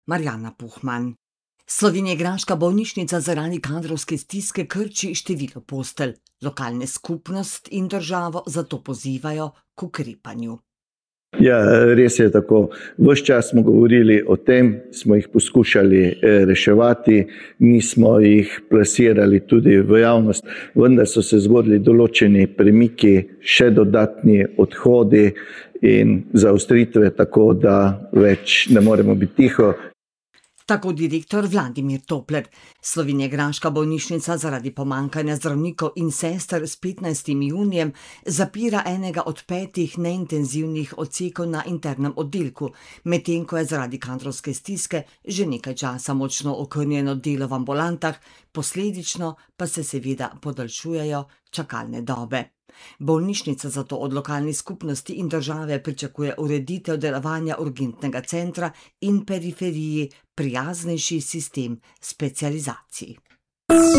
Marjana Puhman. Slovenjegraška bolnišnica zaradi kadrovske stiske krči število postelj. Lokalne skupnost in državo zato pozivajo k ukrepanju. Ja, res je tako. Ves čas smo govorili o tem, smo jih poskušali reševati, nismo jih plasirali tudi v javnost, vendar so se zgodili določeni premiki, še dodatni odhodi in zaostritve, tako da več ne moremo biti tiho. Tako direktor Vladimir Topler. Slovenjegraška bolnišnica zaradi pomanjkanja zdravnikov in sester s 15. junijem zapira enega od 5 neintenzivnih odsekov na internem oddelku, medtem ko je zaradi kadrovske stiske že nekaj časa močno okrnjeno delo v ambulantah, posledično pa se seveda podaljšujejo čakalne dobe. Bolnišnica zato od lokalnih skupnosti in države pričakuje ureditev delovanja urgentnega centra in periferiji prijaznejši sistem specializacij.